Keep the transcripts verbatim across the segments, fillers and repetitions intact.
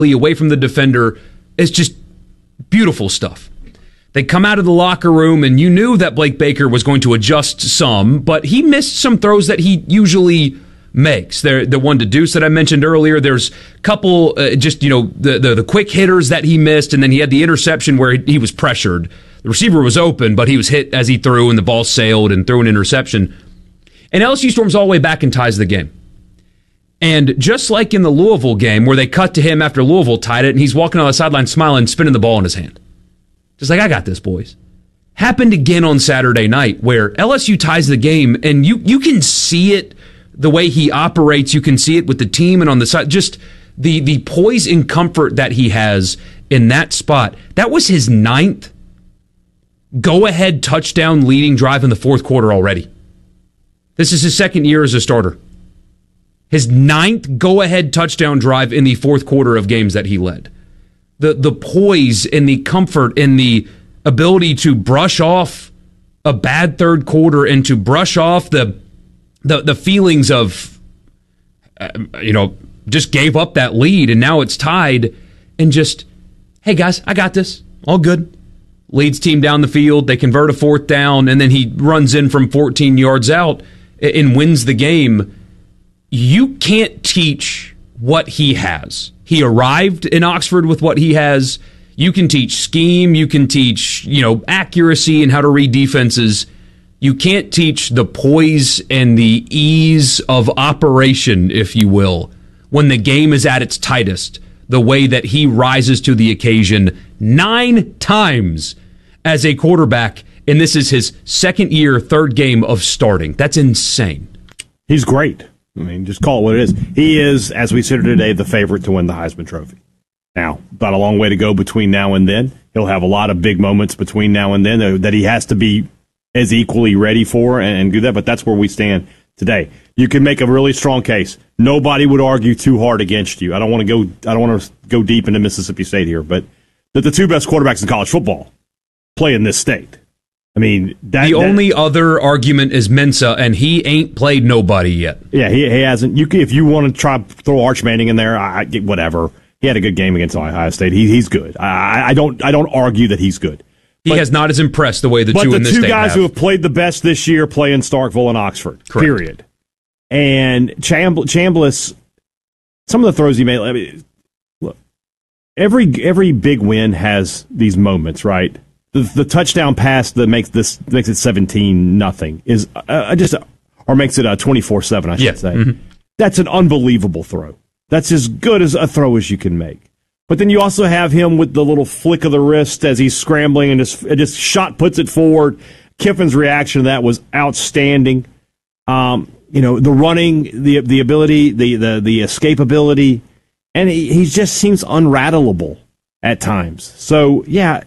away from the defender. It's just beautiful stuff. They come out of the locker room, and you knew that Blake Baker was going to adjust some, but he missed some throws that he usually makes. There, the one to Deuce that I mentioned earlier, there's a couple, uh, just, you know, the, the the quick hitters that he missed, and then he had the interception where he, he was pressured. The receiver was open, but he was hit as he threw, and the ball sailed and threw an interception. And L S U storms all the way back and ties the game. And just like in the Louisville game, where they cut to him after Louisville tied it, and he's walking on the sideline smiling, spinning the ball in his hand. Just like, I got this, boys. Happened again on Saturday night, where L S U ties the game, and you you can see it the way he operates. You can see it with the team and on the side. Just the the poise and comfort that he has in that spot. That was his ninth go-ahead touchdown leading drive in the fourth quarter already. This is his second year as a starter. His ninth go-ahead touchdown drive in the fourth quarter of games that he led. The the poise and the comfort and the ability to brush off a bad third quarter and to brush off the the, the feelings of, uh, you know, just gave up that lead and now it's tied, and just, hey guys, I got this. All good. Leads team down the field. They convert a fourth down, and then he runs in from fourteen yards out and wins the game. You can't teach what he has. He arrived in Oxford with what he has. You can teach scheme. You can teach, you know, accuracy and how to read defenses. You can't teach the poise and the ease of operation, if you will, when the game is at its tightest, the way that he rises to the occasion nine times as a quarterback, and this is his second year, third game of starting. That's insane. He's great. I mean, just call it what it is. He is, as we sit here today, the favorite to win the Heisman Trophy. Now, about a long way to go between now and then. He'll have a lot of big moments between now and then that he has to be as equally ready for and do that, but that's where we stand today. You can make a really strong case. Nobody would argue too hard against you. I don't want to go I don't want to go deep into Mississippi State here, but that the two best quarterbacks in college football play in this state. I mean, that, the that, only other argument is Mensa, and he ain't played nobody yet. Yeah, he, he hasn't. You can, if you want to try throw Arch Manning in there, I, whatever. He had a good game against Ohio State. He, he's good. I, I don't. I don't argue that he's good. He but, has not as impressed the way the but two the in this two state guys have. who have played the best this year play in Starkville and Oxford. Correct. Period. And Chambl- Chambliss, some of the throws he made. I mean, look, every every big win has these moments, right? The, the touchdown pass that makes this makes it seventeen nothing is uh, just or makes it a twenty-four seven. I should yeah. say Mm-hmm. That's an unbelievable throw. That's as good as a throw as you can make. But then you also have him with the little flick of the wrist as he's scrambling and just it just shot puts it forward. Kiffin's reaction to that was outstanding. Um, you know, the running, the the ability, the the the escapability, and he, he just seems unrattleable at times. So yeah.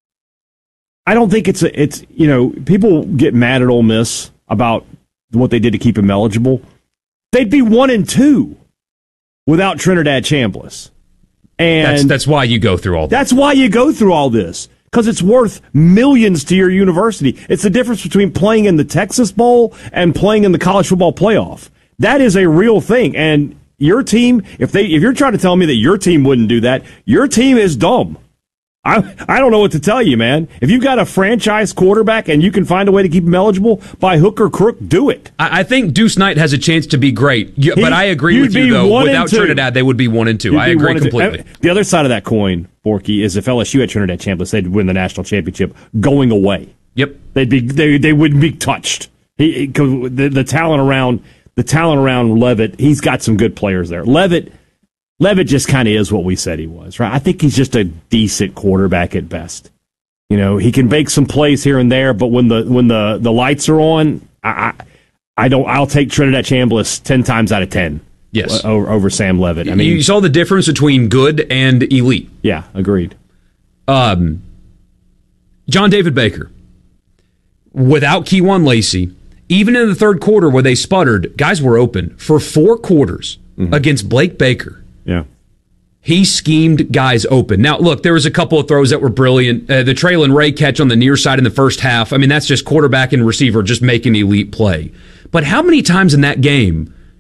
I don't think it's a, it's, you know, people get mad at Ole Miss about what they did to keep him eligible. They'd be one and two without Trinidad Chambliss. And that's, that's why you go through all this. That's why you go through all this. Because it's worth millions to your university. It's the difference between playing in the Texas Bowl and playing in the college football playoff. That is a real thing. And your team, if they, if you're trying to tell me that your team wouldn't do that, your team is dumb. I I don't know what to tell you, man. If you've got a franchise quarterback and you can find a way to keep him eligible by hook or crook, do it. I, I think Deuce Knight has a chance to be great. Yeah, he, but I agree with you, though. Without Trinidad, they would be one and two. You'd I agree completely. The other side of that coin, Borky, is if L S U had Trinidad Chambliss, they'd win the national championship going away. Yep. They'd be they they wouldn't be touched. He, he the, the talent around the talent around Levitt, he's got some good players there. Levitt Levitt just kind of is what we said he was, right? I think he's just a decent quarterback at best. You know, he can make some plays here and there, but when the when the, the lights are on, I, I I don't. I'll take Trinidad Chambliss ten times out of ten. Yes, over, over Sam Levitt. I mean, you saw the difference between good and elite. Yeah, agreed. Um, John David Baker, without Keywan Lacey, even in the third quarter where they sputtered, guys were open for four quarters mm-hmm. against Blake Baker. Yeah. He schemed guys open. Now, look, there was a couple of throws that were brilliant. Uh, the Traylon Ray catch on the near side in the first half, I mean, that's just quarterback and receiver just making elite play. But how many times in that game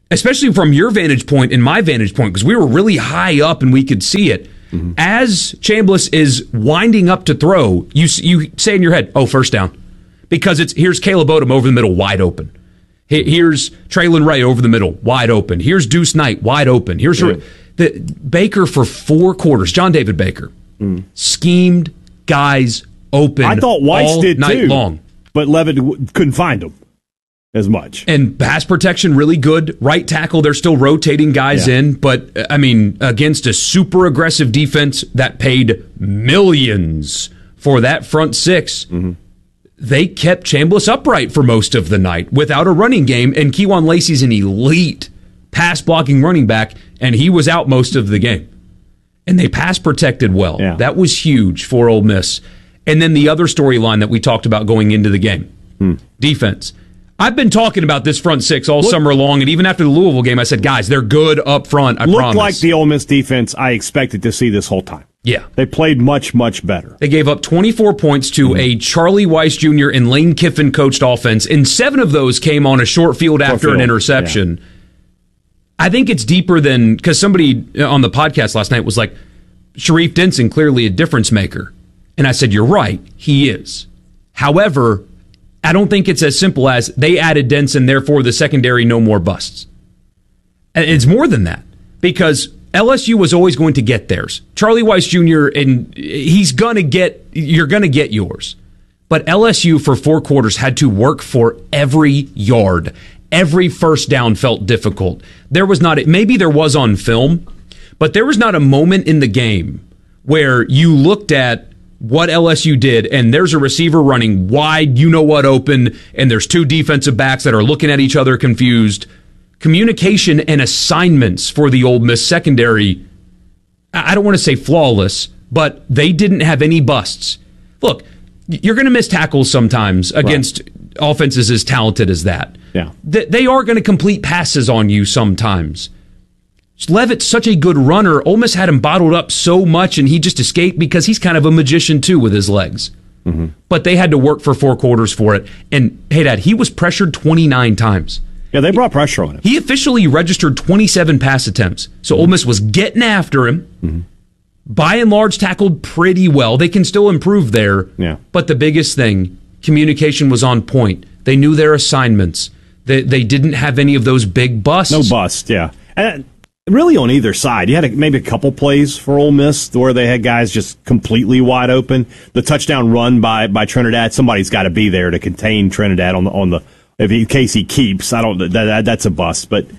especially from your vantage point and my vantage point, because we were really high up and we could see it. Mm-hmm. As Chambliss is winding up to throw, you you say in your head, "Oh, first down," because it's here's Caleb Odom over the middle, wide open. Here's Traylon Ray over the middle, wide open. Here's Deuce Knight, wide open. Here's yeah. the Baker for four quarters. John David Baker mm. schemed guys open. I thought Weiss all did night too, long, but Levitt couldn't find them as much. And pass protection really good. Right tackle, they're still rotating guys yeah. in, but I mean, against a super aggressive defense that paid millions for that front six. Mm-hmm. They kept Chambliss upright for most of the night without a running game, and Kewan Lacey's an elite pass-blocking running back, and he was out most of the game. And they pass-protected well. Yeah. That was huge for Ole Miss. And then the other storyline that we talked about going into the game, hmm. defense. I've been talking about this front six all Look, summer long, and even after the Louisville game, I said, guys, they're good up front, I looked promise. Looked like the Ole Miss defense I expected to see this whole time. Yeah. They played much, much better. They gave up twenty-four points to mm-hmm. a Charlie Weiss Junior and Lane Kiffin coached offense, and seven of those came on a short field short after field. an interception. Yeah. I think it's deeper than, because somebody on the podcast last night was like, Sharif Denson, clearly a difference maker. And I said, you're right, he is. However, I don't think it's as simple as they added Denson, therefore the secondary no more busts. And it's more than that, because L S U was always going to get theirs. Charlie Weiss Junior, and he's going to get, you're going to get yours. But L S U for four quarters had to work for every yard. Every first down felt difficult. There was not, maybe there was on film, but there was not a moment in the game where you looked at what L S U did and there's a receiver running wide, you know what, open, and there's two defensive backs that are looking at each other confused. Communication and assignments for the Ole Miss secondary, I don't want to say flawless, but they didn't have any busts. Look, you're going to miss tackles sometimes against right. offenses as talented as that. Yeah. They are going to complete passes on you sometimes. Levitt's such a good runner. Ole Miss had him bottled up so much, and he just escaped because he's kind of a magician, too, with his legs. Mm-hmm. But they had to work for four quarters for it. And, hey, Dad, he was pressured twenty-nine times. Yeah, they brought pressure on him. He officially registered twenty-seven pass attempts. So mm-hmm. Ole Miss was getting after him. Mm-hmm. By and large, tackled pretty well. They can still improve there. Yeah. But the biggest thing, communication was on point. They knew their assignments. They, they didn't have any of those big busts. No bust, yeah. And really on either side. You had a, maybe a couple plays for Ole Miss where they had guys just completely wide open. The touchdown run by, by Trinidad, somebody's got to be there to contain Trinidad on the on the if he, in case he keeps. I don't that, that that's a bust, but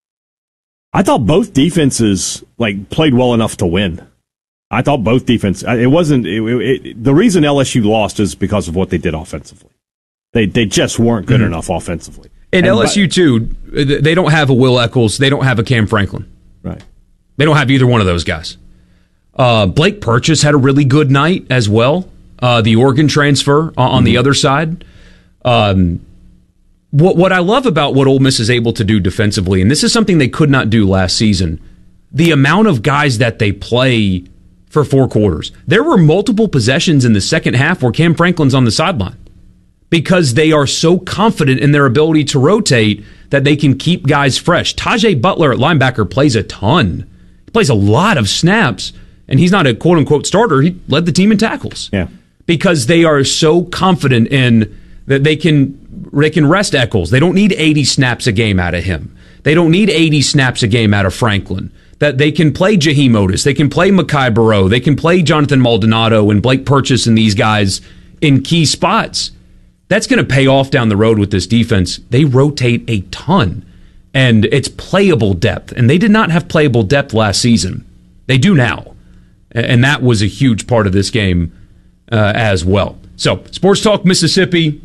I thought both defenses like played well enough to win. I thought both defense. It wasn't it, it, the reason L S U lost is because of what they did offensively. They they just weren't good mm-hmm. enough offensively. And, and L S U, too, they don't have a Will Eccles. They don't have a Cam Franklin. Right. They don't have either one of those guys. Uh, Blake Purchase had a really good night as well. Uh, the Oregon transfer on mm-hmm. the other side. Um, what what I love about what Ole Miss is able to do defensively, and this is something they could not do last season, the amount of guys that they play for four quarters. There were multiple possessions in the second half where Cam Franklin's on the sideline, because they are so confident in their ability to rotate that they can keep guys fresh. Tajay Butler at linebacker plays a ton. He plays a lot of snaps, and he's not a quote-unquote starter. He led the team in tackles. Yeah. Because they are so confident in that they can they can rest Eccles. They don't need eighty snaps a game out of him. They don't need eighty snaps a game out of Franklin. That they can play Jaheim Otis. They can play Mekhi Barrow. They can play Jonathan Maldonado and Blake Purchase and these guys in key spots. That's going to pay off down the road with this defense. They rotate a ton, and it's playable depth. And they did not have playable depth last season. They do now. And that was a huge part of this game uh, as well. So, Sports Talk Mississippi,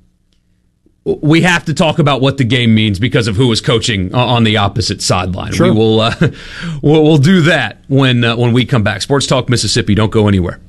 we have to talk about what the game means because of who is coaching on the opposite sideline. Sure. We will uh, we'll, we'll do that when uh, when we come back. Sports Talk Mississippi, don't go anywhere.